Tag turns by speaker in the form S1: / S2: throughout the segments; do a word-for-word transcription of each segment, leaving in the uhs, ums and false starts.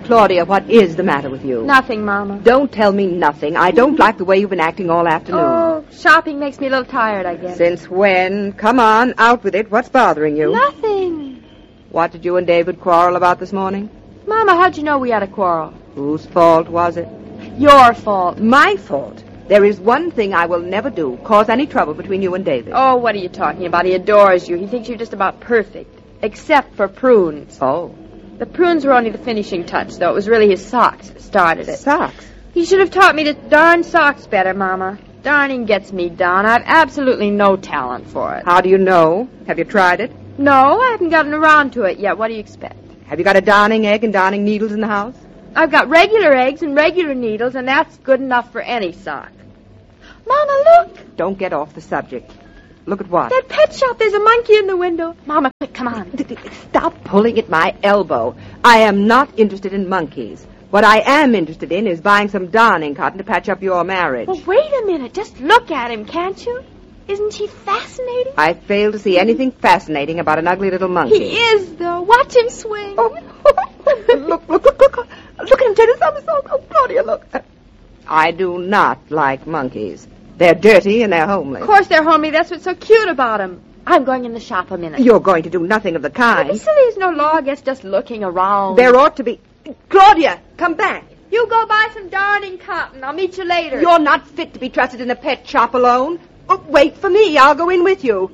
S1: Claudia, what is the matter with you?
S2: Nothing, Mama.
S1: Don't tell me nothing. I don't like the way you've been acting all afternoon.
S2: Oh, shopping makes me a little tired, I guess.
S1: Since when? Come on, out with it. What's bothering you?
S2: Nothing.
S1: What did you and David quarrel about this morning?
S2: Mama, how'd you know we had a quarrel?
S1: Whose fault was it?
S2: Your fault.
S1: My fault. There is one thing I will never do, cause any trouble between you and David.
S2: Oh, what are you talking about? He adores you. He thinks you're just about perfect. Except for prunes.
S1: Oh.
S2: The prunes were only the finishing touch, though. It was really his socks that started it.
S1: Socks?
S2: He should have taught me to darn socks better, Mama. Darning gets me done. I've absolutely no talent for it.
S1: How do you know? Have you tried it?
S2: No, I haven't gotten around to it yet. What do you expect?
S1: Have you got a darning egg and darning needles in the house?
S2: I've got regular eggs and regular needles, and that's good enough for any sock. Mama, look!
S1: Don't get off the subject. Look at what?
S2: That pet shop, there's a monkey in the window. Mama, quick, come on.
S1: Stop pulling at my elbow. I am not interested in monkeys. What I am interested in is buying some darning cotton to patch up your marriage.
S2: Well, wait a minute. Just look at him, can't you? Isn't he fascinating?
S1: I fail to see anything fascinating about an ugly little monkey.
S2: He is, though. Watch him swing.
S1: Oh, look, look, look, look. Look at him turn a somersault. Oh, Claudia, look. I do not like monkeys. They're dirty and they're homely.
S2: Of course they're homely. That's what's so cute about them. I'm going in the shop a minute.
S1: You're going to do nothing of the kind.
S2: Well, there's no law against just looking around.
S1: There ought to be... Claudia, come back.
S2: You go buy some darning cotton. I'll meet you later.
S1: You're not fit to be trusted in a pet shop alone. Oh, wait for me. I'll go in with you.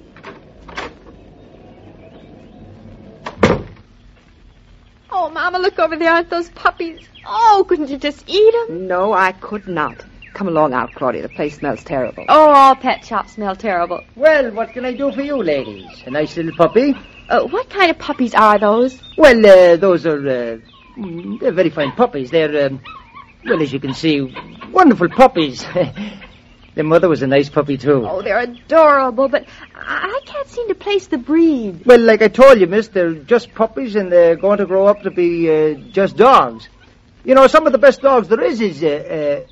S2: Oh, Mama, look over there. Aren't those puppies? Oh, couldn't you just eat them?
S1: No, I could not. Come along out, Claudia. The place smells terrible.
S2: Oh, all pet shops smell terrible.
S3: Well, what can I do for you, ladies? A nice little puppy?
S2: Uh, what kind of puppies are those?
S3: Well, uh, those are, uh, they're very fine puppies. They're, um, well, as you can see, wonderful puppies. Their mother was a nice puppy, too.
S2: Oh, they're adorable, but I can't seem to place the breed.
S3: Well, like I told you, miss, they're just puppies, and they're going to grow up to be uh, just dogs. You know, some of the best dogs there is is, uh, uh,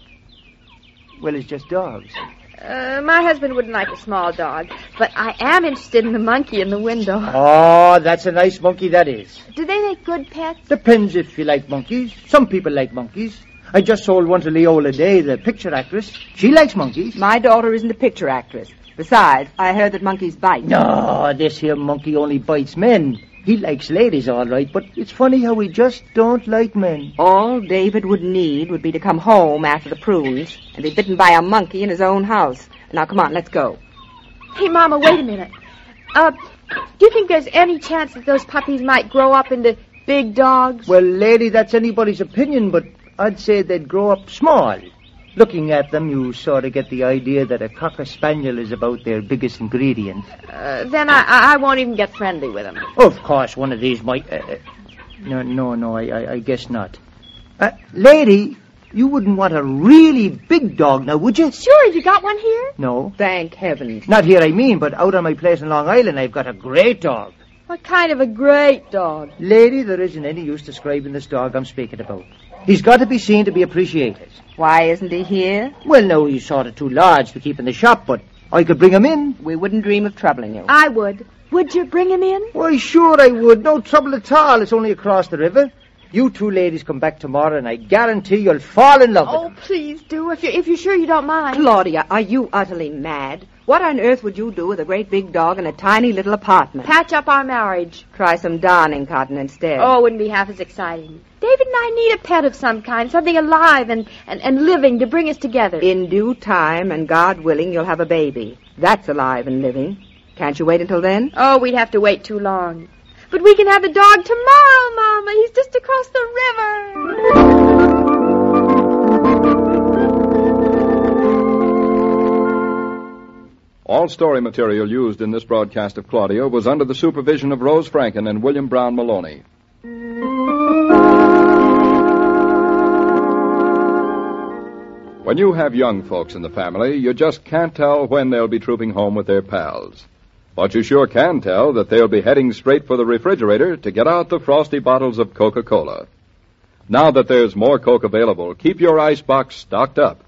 S3: well, it's just dogs.
S2: Uh, my husband wouldn't like a small dog, but I am interested in the monkey in the window.
S3: Oh, that's a nice monkey, that is.
S2: Do they make good pets?
S3: Depends if you like monkeys. Some people like monkeys. I just sold one to Leola Day, the picture actress. She likes monkeys.
S1: My daughter isn't a picture actress. Besides, I heard that monkeys bite.
S3: No, this here monkey only bites men. He likes ladies, all right, but it's funny how he just don't like men.
S1: All David would need would be to come home after the prunes and be bitten by a monkey in his own house. Now, come on, let's go.
S2: Hey, Mama, wait a minute. Uh, do you think there's any chance that those puppies might grow up into big dogs?
S3: Well, lady, that's anybody's opinion, but I'd say they'd grow up small. Looking at them, you sort of get the idea that a cocker spaniel is about their biggest ingredient.
S2: Uh, then I, I won't even get friendly with them.
S3: Of course, one of these might... Uh, uh, no, no, no, I, I, I guess not. Uh, lady, you wouldn't want a really big dog now, would you?
S2: Sure, have you got one here?
S3: No.
S1: Thank heavens.
S3: Not here, I mean, but out on my place in Long Island, I've got a great dog.
S2: What kind of a great dog?
S3: Lady, there isn't any use describing this dog I'm speaking about. He's got to be seen to be appreciated.
S1: Why isn't he here?
S3: Well, no, he's sort of too large to keep in the shop, but I could bring him in.
S1: We wouldn't dream of troubling you.
S2: I would. Would you bring him in?
S3: Why, sure I would. No trouble at all. It's only across the river. You two ladies come back tomorrow, and I guarantee you'll fall in love with
S2: Oh,
S3: him.
S2: please do, if you're, if you're sure you don't mind.
S1: Claudia, are you utterly mad? What on earth would you do with a great big dog in a tiny little apartment?
S2: Patch up our marriage.
S1: Try some darning cotton instead.
S2: Oh, it wouldn't be half as exciting. David and I need a pet of some kind, something alive and, and, and living to bring us together.
S1: In due time, and God willing, you'll have a baby. That's alive and living. Can't you wait until then?
S2: Oh, we'd have to wait too long. But we can have the dog tomorrow, Mama. He's just across the river.
S4: All story material used in this broadcast of Claudia was under the supervision of Rose Franken and William Brown Maloney. When you have young folks in the family, you just can't tell when they'll be trooping home with their pals. But you sure can tell that they'll be heading straight for the refrigerator to get out the frosty bottles of Coca-Cola. Now that there's more Coke available, keep your icebox stocked up.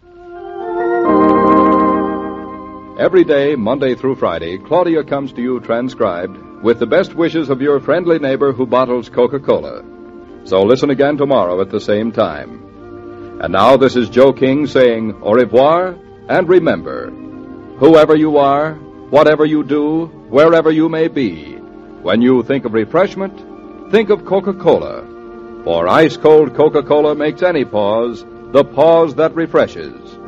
S4: Every day, Monday through Friday, Claudia comes to you transcribed with the best wishes of your friendly neighbor who bottles Coca-Cola. So listen again tomorrow at the same time. And now this is Joe King saying au revoir, and remember, whoever you are, whatever you do, wherever you may be, when you think of refreshment, think of Coca-Cola. For ice-cold Coca-Cola makes any pause the pause that refreshes.